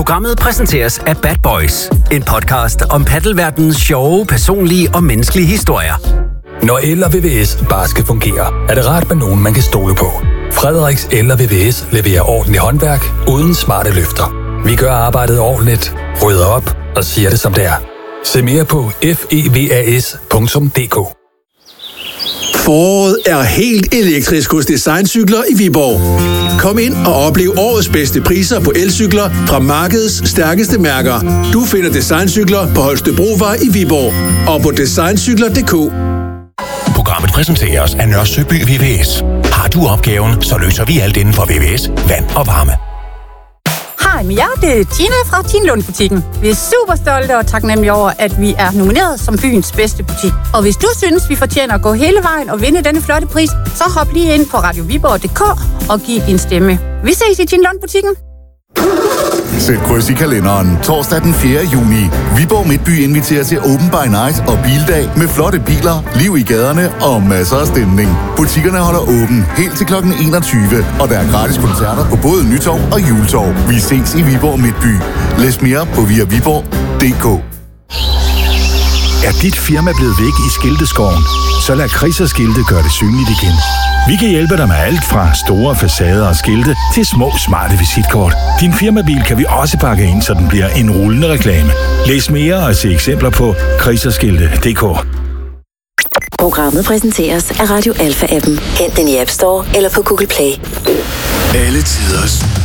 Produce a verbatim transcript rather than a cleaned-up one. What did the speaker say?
Programmet præsenteres af Bad Boys, en podcast om paddelverdenens sjove, personlige og menneskelige historier. Når el og V V S bare skal fungere, er det rart med nogen, man kan stole på. Frederiks El og V V S leverer ordentligt håndværk uden smarte løfter. Vi gør arbejdet ordentligt, rydder op og siger det som det er. Se mere på fevas punktum d k. Foråret er helt elektrisk hos Designcykler i Viborg. Kom ind og oplev årets bedste priser på elcykler fra markedets stærkeste mærker. Du finder Designcykler på Holstebrovej i Viborg og på designcykler punktum d k. Programmet præsenteres af Nørre Søby V V S. Har du opgaven, så løser vi alt inden for V V S, vand og varme. Hej med jer, det er Tina fra Tinlund-butikken. Vi er super stolte og taknemmelige over, at vi er nomineret som byens bedste butik. Og hvis du synes, vi fortjener at gå hele vejen og vinde denne flotte pris, så hop lige ind på radio viborg punktum d k og giv din stemme. Vi ses i Tinlund-butikken. Sæt kryds i kalenderen. Torsdag den fjerde juni. Viborg Midtby inviterer til Open by Night og bildag med flotte biler, liv i gaderne og masser af stemning. Butikkerne holder åben helt til klokken enogtyve, og der er gratis koncerter på både Nytorv og Juletorv. Vi ses i Viborg Midtby. Læs mere på via viborg punktum d k. Er dit firma blevet væk i skilteskoven? Så lad Kriser-skilte gøre det synligt igen. Vi kan hjælpe dig med alt fra store facader og skilte til små smarte visitkort. Din firmabil kan vi også pakke ind, så den bliver en rullende reklame. Læs mere og se eksempler på kriserskilte punktum d k. Programmet præsenteres af Radio Alpha-appen. Hent den i App Store eller på Google Play. Alle tiders